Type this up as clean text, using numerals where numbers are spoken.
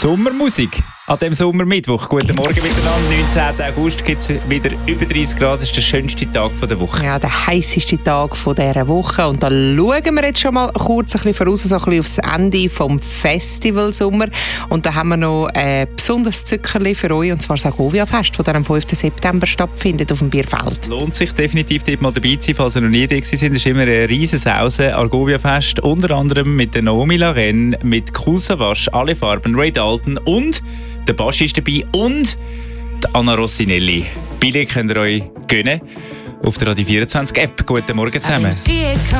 Sommermusik an diesem Sommermittwoch. Guten Morgen miteinander. 19. August gibt es wieder über 30 Grad. Das ist der schönste Tag der Woche. Ja, der heisseste Tag dieser Woche. Und da schauen wir jetzt schon mal kurz ein bisschen voraus, so ein bisschen aufs Ende vom Festival Sommer. Und da haben wir noch ein besonderes Zuckerli für euch, und zwar das Argovia-Fest, das am 5. September stattfindet auf dem Bierfeld. Lohnt sich definitiv, dort mal dabei zu sein, falls ihr noch nie da sind. Das ist immer eine riesen Sause. Argovia-Fest, unter anderem mit der Naomi Larraine, mit Cool Savage, alle Farben, Ray Dalton und der Baschi ist dabei und die Anna Rossinelli. Billig könnt ihr euch gönnen auf der Radio 24 App. Guten Morgen zusammen.